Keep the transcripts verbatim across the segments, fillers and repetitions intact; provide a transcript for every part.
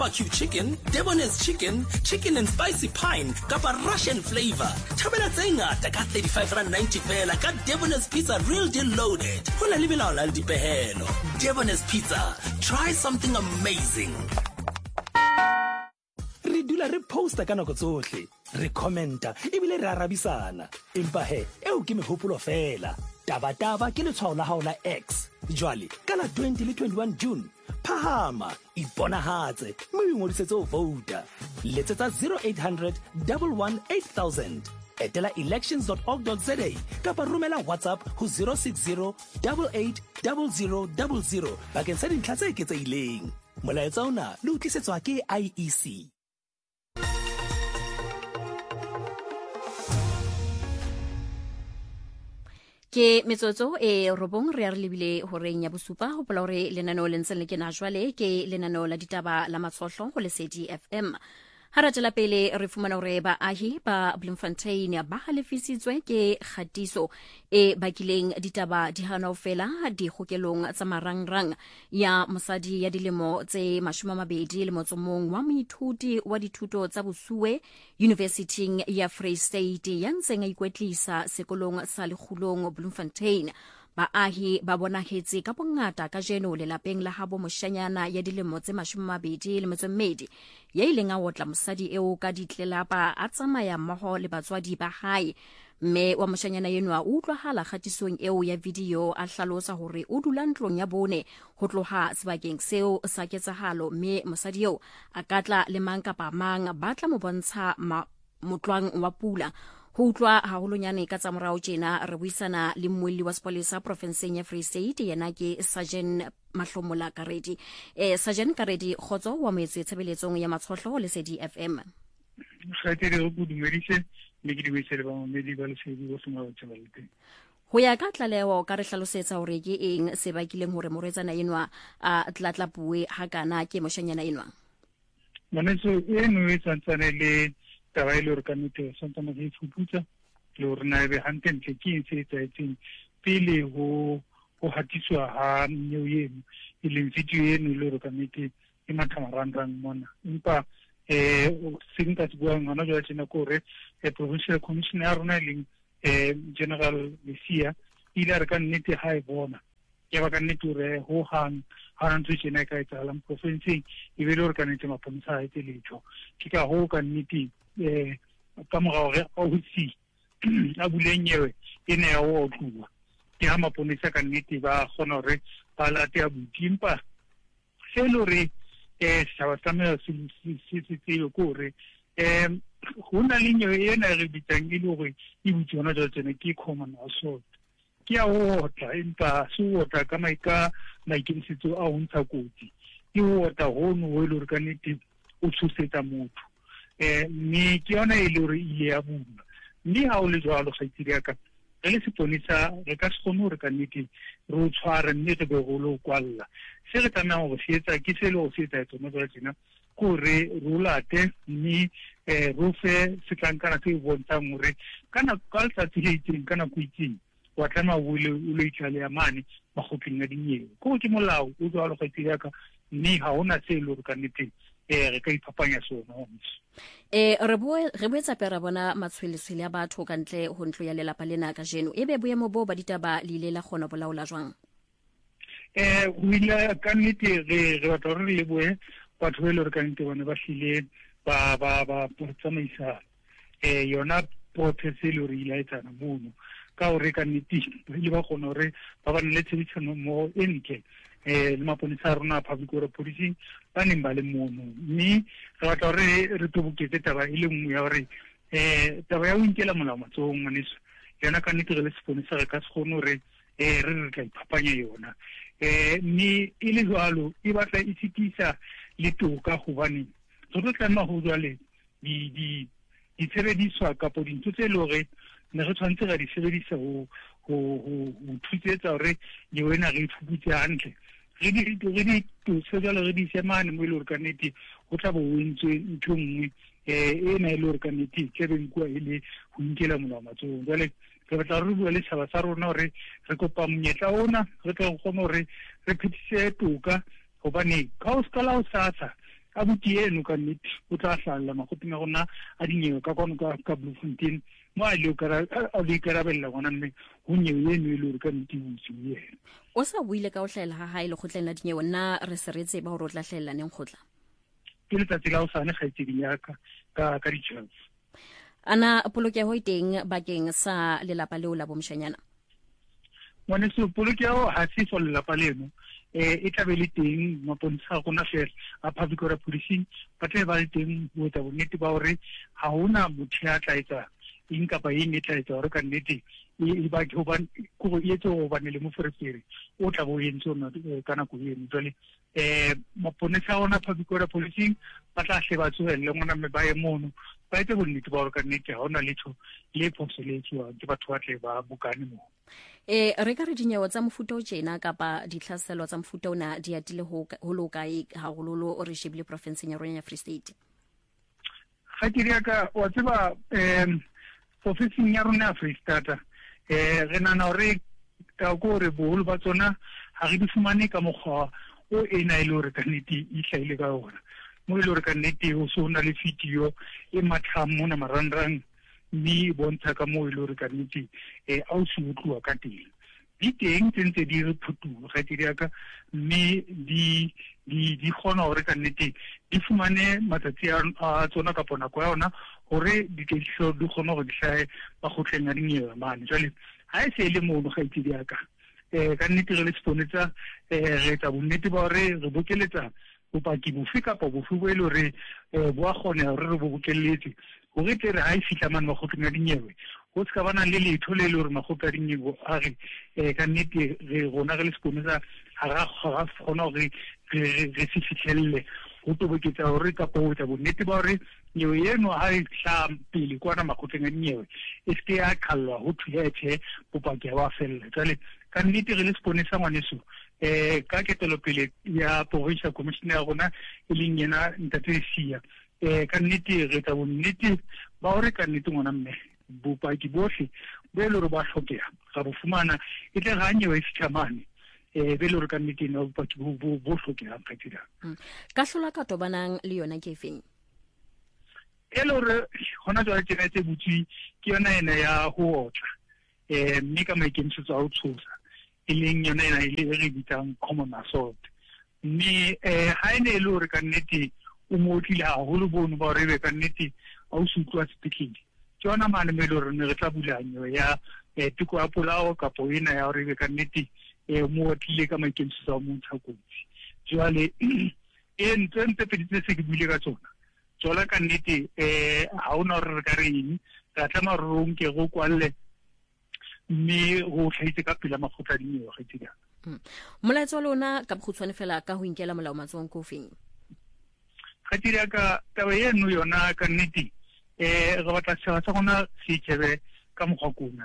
Barbecue chicken, Devonese chicken, chicken and spicy pine, kapa Russian flavor. Thabela tse ngata ka thirty-five rand ninety fela ka Devonese pizza real deal loaded. Hona le melao la dipehelo. Devonese pizza. Try something amazing. Re dula re posta ka nako tsohle, re commenta, ebile re arabisana. Empa he, eo ke mehopolo fela. Taba taba ke letshwao la hao la X. Jwale, ka la twenty le twenty-one June, phahama, iponahatse, mo ingodisetse ho vouta. Letsetsa zero eight hundred, one one eight thousand. Etela elections dot org dot za kapa romela WhatsApp ho zero six zero, eight eight zero zero zero zero bakeng sa dintlha tse eketsehileng. Molaetsa ona le utlwisetswa ke I E C. Ke metsotso e robong re a re lebile horeng ya bosupa ho pola hore lenaneo le ntse le kena jwale ke lenaneo la ditaba la matshohlo ho Lesedi F M. Ha re tla pele re fumana hore baahi ba Bloemfontein ba halefisitswe ke kgatiso e bakileng ditaba di hana ho fela dikgokelong tsa marangrang ya mosadi ya dilemo tse twenty le motso mong wa moithuti wa dithuto tsa bosuwe University ya Free State ya ntseng a ikwetlisa sekolong sa Lekgulong Bloemfontein. Baahi ba bonahetse ka bongata ka jeno lelapeng la habo moshanyana ya dilemo tse twenty le motso mmedi ya ileng a wotla mosadi eo ka ditlelapa a tsamaya mmoho le batswadi ba hae. Mme wa moshanyana yeno a utlwahala kgatisong eo ya video a hlalosa hore o dula ntlong ya bone ho tloha sebakeng seo sa ketsahalo, mme mosadi eo a katla le mang kapa mang ba tla mo bontsha motlwang wa pula. Ho utlwa haholonyane ka tsa morao tjena re buisana le mmuelli wa sepolesa profenseng ya Free State yena ke Sergeant Mahlomola Karedi. Eh Sergeant Karedi khotso wa moetse tshebeletsong ya matshohlo Lesedi F M. Ho ya ka tlaleho ka re hlalosetsa hore ke eng se bakileng hore moretsana enwa a tlatlapuwe hakana ke moshanyana enwa. Maneso eno e tsantsane le taba ile re ka nnete santana re fuputsa le hore na be hantle ke se etsetseng pele ho ho hatiswa ha nyo yeno ile video yeno le re ka nnete e mathamarang mona empa eh sinka tsbua ngana jwa tsena kore e provincial commissioner ya rona le eh general Lesia ile re ka nnete ha e bona ya ba ka nnete re ho hang ha ntse tsena ka etsalang province e be le re ka nnete maponisa a etseletjo ke ka ho ka nnete eh ka morao re o hutsi a bulenyewe ene ya o tluwa ke ha maponisa ka nnete ba gona hore ba late a butimpa se lore eh sa ba tsamaya se se se se go re eh hona linyo ena re bitsang ile hore e butsi hona jwa tsene ke common assault ke a o tla empa se o tla ka maika maikemisetso a ho ntsha kotsi ke o tla hono o ile hore ka nnete o tshosetsa motho eh ni ke yona ile hore ile ya bula ni ha o le jwalo ga itse ka re le seponisa re ka se kgone hore ka nnete re o tshware nnete be go lo kwalla se re tsamaya go setsa ke se le go setsa tsona jwa tsena ko re rulate ni eh rufe setlankana tse bontang hore kana ka letsatsi le itseng kana go itseng wa tlama o le o le itshale ya mane ba go tlinga dinyewe ko ke molao o jwalo ga itse ka ni ha ona se le hore ka nnete eh re ka iphapanya sona ho ntse eh re bo re boetsa pera bona matshwelesele ya batho ka ntle ho ntlo ya lelapa lena ka jeno ebe boemo bo ba ditaba le ile la gona bolaola jwang eh wila ka nnete re re batla re le boe batho ba le re ka nnete bona ba hlile ba ba ba tsamaisa eh yona protest le re ile etsana mono ka o re ka nnete le ba gona re ba ba le tshebedisano mo enke eh le maponisa rona public order policing ba ne ba le mono ni re batla re re tobuketse taba ile nngwe ya hore eh taba ya o inkela molao matsong maneso yona ka nnete re le seponisa re ka se kgone hore eh re re ka iphapanya yona eh ni ile jwalo e batla e sitisa le toka hobane re tlo tlameha ho jwale di di di tshebediswa ka po dintho tse lore ne re tshwantse ga di sebedisa ho ho ho thutsetsa hore ye wena re fuputse hantle re di re di to se jalo re di semane mo ile hore ka nnete ho tla bo wentswe ntho nngwe eh ena ile hore ka nnete ke be nkwa ile ho inkela molao matsong jwale re batla re bua le saba sa rona hore re kopa monyetla ona re tla go kgona hore re phethise toka hobane ka o skala o satsa abuti eno ka nnete o tla hlalla makgoteng a rona a dinyewe ka kwano ka Bloemfontein mo a le a le ikarabella gona mme ho nyewe eno e le hore ka nnete o itse yena o sa buile ka o hlahela ha hae le kgotleng la dinyewe nna re se re tseba hore o tla hlahella neng khotla ke letsatsi la o sane kgaitsedi ya ka ka ka di-twelve. Ana polokeho iteng bakeng sa lelapa leo la bomshanyana ngwaneso polokeho ha se for lelapa leno eh e tla be le teng maponisa gona fela a public order policing ba tla ba le teng ho etsa bonnete ba hore ha hona motho ya tla etsa eng kapa eng e tla etsa hore ka nnete e ba ke hoba go etse go bane le moferefere o tla bo entse ona ka nako eno jwale eh maponisa ona public order policing ba tla sheba tsohelle ngwana me ba e mono ba etse bonnete ba hore ka nnete ha hona letho le phoseletswa ke batho ba tle ba bukane mo e re ka re dinyewe tsa mofuta o tjena kapa ditlhaselo tsa mofuta ona di atile ho ho loka e haholo o re shebile provinceng ya rona ya Free State ga ke re ka wa tseba em provinceng ya rona ya Free State eh re nana hore ka go re boholo ba tsona ha re di fumane ka mokgwa o ena ile hore ka nnete e hlaile ka ona mo ile hore ka nnete o so na le video e mathamo mona marangrang mme bontsha ka mo ile hore ka nnete eh a o se utlwa ka teng di teng tse di re phutuga ga di ka mme di di di khona hore ka nnete di fumane matsatsi a tsona ka pona kwa yona hore di tliso di khona go di hlae ba khotleng a dinyewe mane jwale ha e se le mo ga itse ka eh ka nnete re le sponetsa eh re tsa bonnete ba hore re bokeletsa bopaki bofe kapa bofe bo ile hore eh bo a khona hore re bo bokeletse hore tle re ha e fitla man makgotleng a dinyewe go se ka bana le letho le le hore makgotla a dinyewe a re eh ka nnete re rona re le sponetsa ha ra khona hore re se fitlhelle go toboketsa hore ka po tsa bonnete ba hore nyewe eno ha e tla pele kwana makgotleng a dinyewe e se ya khallwa ho thuetse bopaki ba fella tsale ka nnete re le sponetsa ngwaneso eh ka ketelo pele ya provincial commissioner ya rona e leng yena ntate Sia eh ka nnete re tsa bonnete ba hore ka nnete ngwana mme bopaki bohle bo le re ba hlokega ga bo fumana e tle ga nyewe e fithamane eh be le re ka nnete no bopaki bo bo hlokega ka tira ka hlola ka tobanang le yona ke efeng e le re hona jwa tsena tse butsi ke yona ena ya ho otla eh mme ka maikemisetso a ho tshosa e leng yona ena ile re bitang common assault mme eh ha ene le re ka nnete o mo tlile haholo bono ba re be ka nnete a o sutlwa speaking ke yona mane me le re ne re tla bulanyo ya eh tiko ya polao ka po ena ya re be ka nnete e mo tlile ka maikemisetso a mo ntshakotsi jwale e ntse peditse se ke buile ka tsona tsona ka nnete eh ha ona re ka re eng ka tlama re nke go kwalle mme go tlhaitse ka pela makgotla dinyewe ga itse ya molaetso wa lona ka bokhutswane fela ka ho inkela molao matsong ko feng ga tira ka taba eno yona ka nnete eh re batla setšhaba sa gona se itšhebe ka mokgwa kuna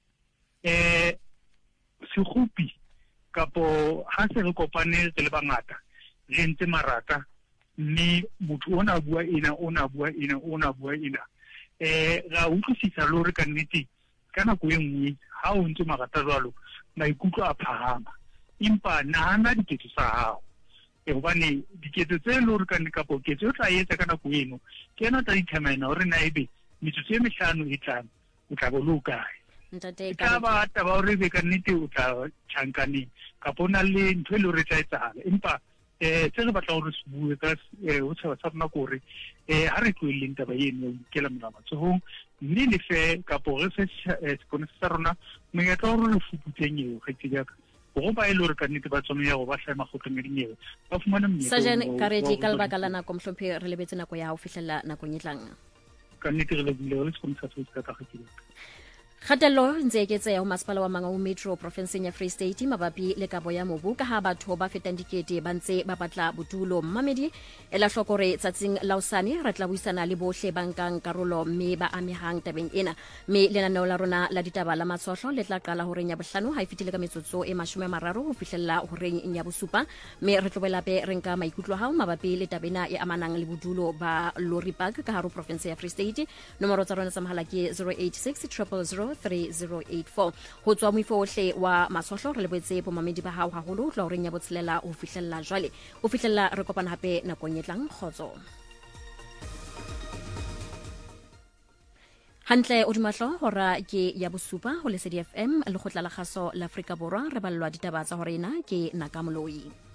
eh sekgopi kapo ha se re kopane re le bangata re ntse marata mme motho ona bua ena ona bua ena ona bua ena eh ga utlwisisa le hore ka nnete ka nako e nngwe ha o ntse marata jwalo maikutlo a phahama empa nahana diketso sa hao e hobane diketso tse le hore ka nne kapo ketso o tla etsa ka nako eno ke yena tla dithamena hore na ebe metsotso e mehlano e tlang o tla bo le o kae ntate ka ba taba hore be ka nnete o tla tjhankaneng kapo na le ntho e le hore tla etsahala empa eh tse re batla hore se bue ka o tsaba sa rona gore eh ha re tloeleng taba eno ke la mona matsohong mme le fe kapo re se seponesa sa rona mo ya tla hore re fuputseng ga tse ka go ba ile hore ka nnete ba tsone ya go ba hlaya makgotleng a dinyewe ba fumana monyetla Sajane Karedi ka lebaka la nako mhlophe re lebetse nako ya ho fihlela nakong e tlang ka nnete re lebile re se komisa se ka ka ga Kgatello ntse eketseha ho masepala wa Mangaung Metro provinceng ya Free State mabapi le kabo ya mobu ka ha batho ba fetang dikete ba ntse ba batla botulo Mmamedi ela hlokore tsatsing la hosane re tla buisana le bohle ba nkang karolo mme ba amehang tabeng ena mme lenaneo la rona la ditaba la matsohlo le tla qala ho renya bohlano ha e fitile ka metsotso e mashome a mararo ho fihlella ho reng ya bosupa mme re tlobela pe re nka maikutlo hao mabapi le tabena e amanang le bodulo ba Lori Park ka haro province ya Free State nomoro tsa rona tsa mohala ke zero eight six zero zero zero zero three zero eight four ho tswa moifo ohle wa masotlo re lebetse bomamedi ba hao haholo tla o reng ya botshelela o fihlella jwale o fihlella re kopana hape nakong e tlang khotso hantle o dimatlo hora ke ya bosupa ho Lesedi F M le khotla la kgaso la Afrika Borwa re ballwa ditaba tsa horena ke Nakamoloi.